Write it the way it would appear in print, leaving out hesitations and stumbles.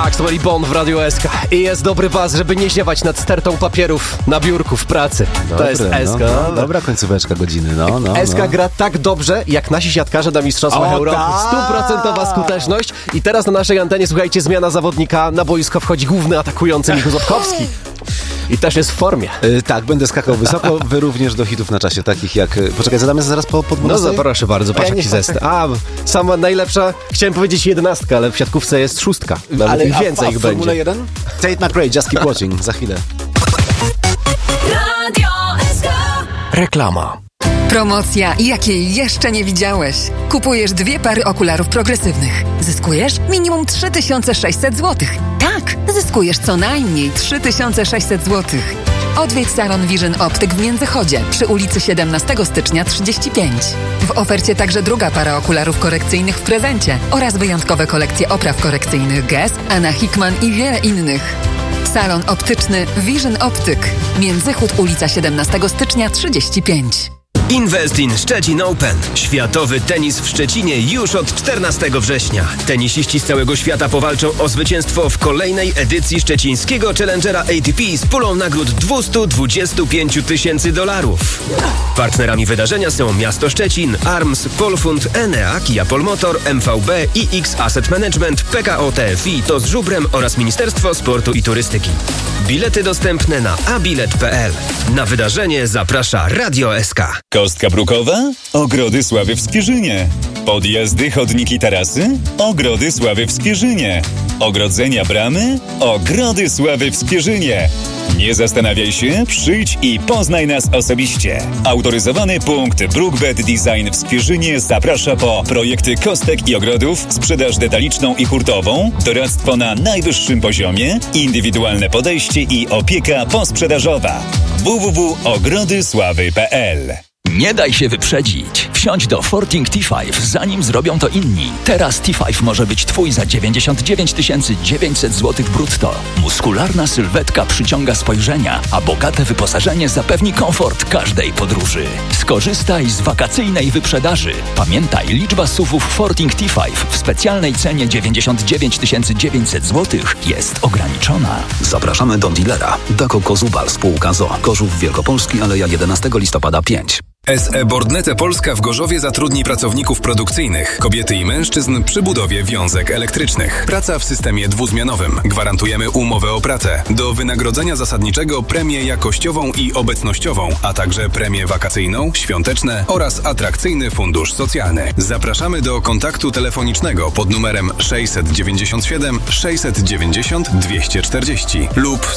Tak, to byli Bon w Radiu SK. I jest dobry was, żeby nie ziewać nad stertą papierów na biurku w pracy. Dobre, to jest SK. Dobra końcóweczka godziny, SK gra tak dobrze, jak nasi siatkarze na Mistrzostwach Europy. 100% skuteczność. I teraz na naszej antenie, słuchajcie, zmiana zawodnika. Na boisko wchodzi główny atakujący Michał Złotkowski. I też jest w formie. Tak, będę skakał wysoko. Wy również do hitów na czasie takich jak... Poczekaj, zadamy zaraz po 12? No zaproszę bardzo, patrz jaki zestaw. Sama najlepsza, chciałem powiedzieć 11, ale w siatkówce jest 6. Nawet ich więcej ich będzie. Formule 1? Tate McRae, Just Keep Watching, za chwilę. Reklama. Promocja, jakiej jeszcze nie widziałeś. Kupujesz 2 pary okularów progresywnych. Zyskujesz minimum 3600 zł. Tak, zyskujesz co najmniej 3600 zł. Odwiedź salon Vision Optyk w Międzychodzie przy ulicy 17 stycznia 35. W ofercie także druga para okularów korekcyjnych w prezencie oraz wyjątkowe kolekcje opraw korekcyjnych Guess, Anna Hickman i wiele innych. Salon optyczny Vision Optyk. Międzychód, ulica 17 stycznia 35. Invest in Szczecin Open. Światowy tenis w Szczecinie już od 14 września. Tenisiści z całego świata powalczą o zwycięstwo w kolejnej edycji szczecińskiego Challengera ATP z pulą nagród $225 000. Partnerami wydarzenia są Miasto Szczecin, ARMS, Polfund, Enea, Kia Polmotor, MVB, iX Asset Management, PKO TFI, TOZ Żubrem oraz Ministerstwo Sportu i Turystyki. Bilety dostępne na abilet.pl. Na wydarzenie zaprasza Radio SK. Kostka brukowa? Ogrody Sławy w Skierzynie. Podjazdy, chodniki, tarasy? Ogrody Sławy w Skierzynie. Ogrodzenia, bramy? Ogrody Sławy w Skierzynie. Nie zastanawiaj się, przyjdź i poznaj nas osobiście. Autoryzowany punkt Brookbed Design w Skierzynie zaprasza po projekty kostek i ogrodów, sprzedaż detaliczną i hurtową, doradztwo na najwyższym poziomie, indywidualne podejście i opieka posprzedażowa. www.ogrodysławy.pl. Nie daj się wyprzedzić. Wsiądź do Forting T5, zanim zrobią to inni. Teraz T5 może być twój za 99 900 zł brutto. Muskularna sylwetka przyciąga spojrzenia, a bogate wyposażenie zapewni komfort każdej podróży. Skorzystaj z wakacyjnej wyprzedaży. Pamiętaj, liczba SUV-ów Forting T5 w specjalnej cenie 99 900 zł jest ograniczona. Zapraszamy do dealera. Dako Kozubal, spółka ZOO. Gorzów Wielkopolski, Aleja 11 listopada 5. SE Bordnete Polska w Gorzowie zatrudni pracowników produkcyjnych, kobiety i mężczyzn przy budowie wiązek elektrycznych. Praca w systemie dwuzmianowym. Gwarantujemy umowę o pracę. Do wynagrodzenia zasadniczego premię jakościową i obecnościową, a także premię wakacyjną, świąteczne oraz atrakcyjny fundusz socjalny. Zapraszamy do kontaktu telefonicznego pod numerem 697 690 240 lub